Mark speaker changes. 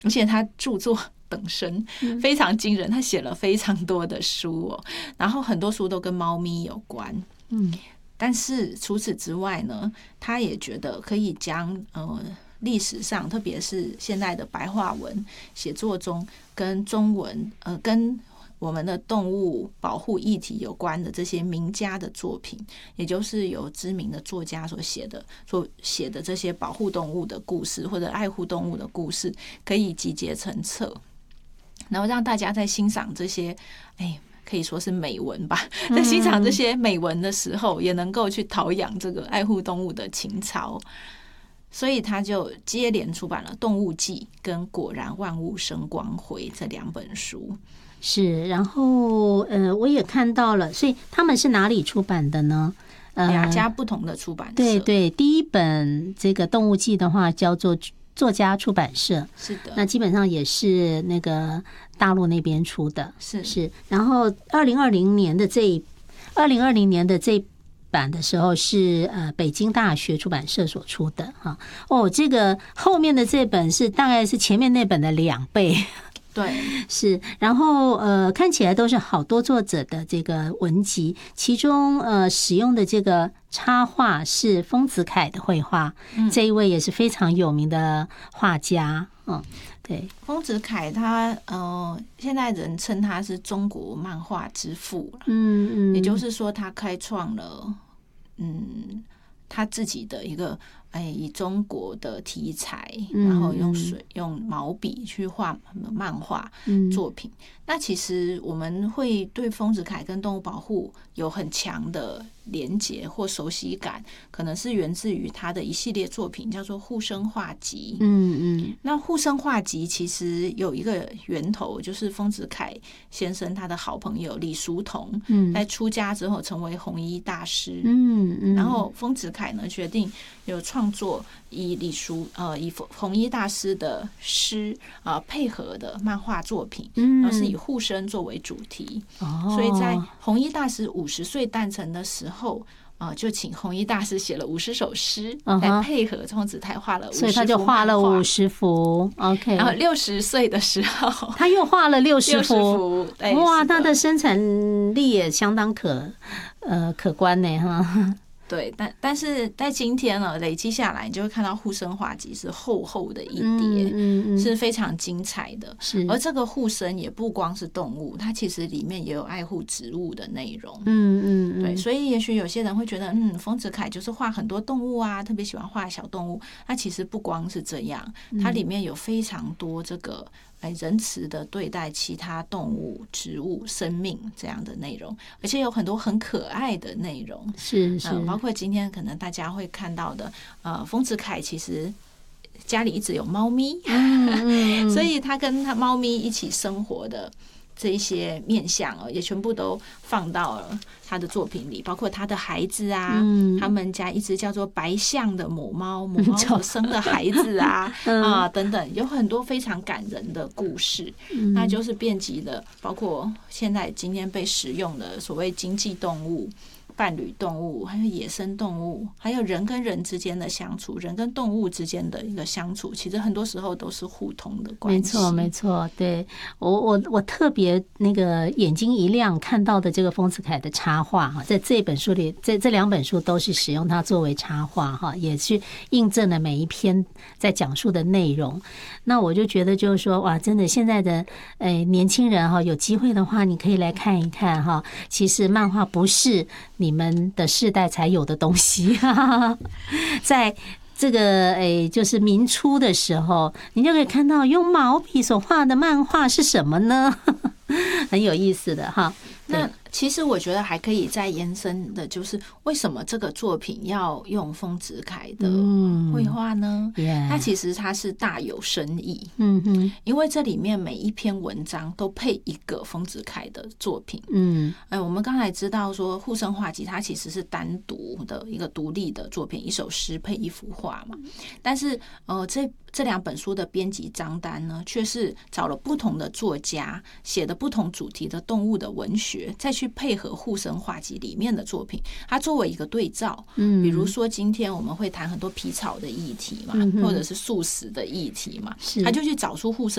Speaker 1: 而且他著作等身，非常惊人，他写了非常多的书哦，然后很多书都跟猫咪有关。但是除此之外呢，他也觉得可以将历史上，特别是现在的白话文写作中，跟中文跟我们的动物保护议题有关的这些名家的作品，也就是由知名的作家所写的这些保护动物的故事或者爱护动物的故事，可以集结成册，然后让大家在欣赏这些可以说是美文吧，在欣赏这些美文的时候，也能够去陶养这个爱护动物的情操。所以他就接连出版了《动物记》跟《果然万物生光辉》这2本书。
Speaker 2: 是，然后我也看到了，所以他们是哪里出版的呢
Speaker 1: ？2家不同的出版社。
Speaker 2: 对对，第一本这个《动物记》的话叫做作家出版社，
Speaker 1: 是的，
Speaker 2: 那基本上也是那个大陆那边出的，是。然后2020年的这版的时候是北京大学出版社所出的哈。这个后面的这本是大概是前面那本的2倍。
Speaker 1: 对，
Speaker 2: 是，然后看起来都是好多作者的这个文集，其中使用的这个插画是丰子恺的绘画，这一位也是非常有名的画家。对，
Speaker 1: 丰子恺他现在人称他是中国漫画之父，也就是说他开创了他自己的一个以中国的题材，然后用毛笔去画漫画作品。那其实我们会对丰子恺跟动物保护有很强的连结或熟悉感，可能是源自于他的一系列作品叫做《护生画集》。那《护生画集》其实有一个源头，就是丰子恺先生他的好朋友李叔同，在出家之后成为红衣大师。然后丰子恺呢决定有创作以红衣大师的诗配合的漫画作品，然后是以护生作为主题。所以在红衣大师50岁诞辰的时候，就请红衣大师写了50首诗，来配合丰子恺画了50幅，
Speaker 2: 所以他就画了50幅。OK，
Speaker 1: 然后60岁的时候，
Speaker 2: 他又画了60幅。哇，他的生产力也相当可观呢，哈。
Speaker 1: 对，但是在今天呢，累积下来，你就会看到护生画集是厚厚的一叠，是非常精彩的。而这个护生也不光是动物，它其实里面也有爱护植物的内容。对，所以也许有些人会觉得，丰子恺就是画很多动物啊，特别喜欢画小动物。那其实不光是这样，它里面有非常多这个仁慈的对待其他动物、植物、生命这样的内容，而且有很多很可爱的内容。
Speaker 2: 是
Speaker 1: 包括今天可能大家会看到的，丰子恺其实家里一直有猫咪，所以他跟他猫咪一起生活的这一些面向也全部都放到了他的作品里，包括他的孩子啊，他们家一只叫做白象的母猫所生的孩子啊等等，有很多非常感人的故事。那就是遍及了包括现在今天被使用的所谓经济动物、伴侣动物，还有野生动物，还有人跟人之间的相处，人跟动物之间的一个相处，其实很多时候都是互通的关系。
Speaker 2: 没错，对，我特别那个眼睛一亮看到的这个丰子恺的插画哈，在这本书里，这2本书都是使用它作为插画哈，也是印证了每一篇在讲述的内容。那我就觉得就是说，哇，真的现在的年轻人哈，有机会的话你可以来看一看哈，其实漫画不是你们的世代才有的东西，在这个就是民初的时候，你就可以看到用毛笔所画的漫画是什么呢？很有意思的哈。
Speaker 1: 那其实我觉得还可以再延伸的，就是为什么这个作品要用丰子恺的绘画呢？那其实它是大有深意。因为这里面每一篇文章都配一个丰子恺的作品。我们刚才知道说护生画集它其实是单独的一个独立的作品，一首诗配一幅画嘛。但是这2本书的编辑张丹呢，却是找了不同的作家写的不同主题的动物的文学，再去配合护生画集里面的作品，它作为一个对照。比如说今天我们会谈很多皮草的议题嘛，或者是素食的议题嘛，他就去找出护生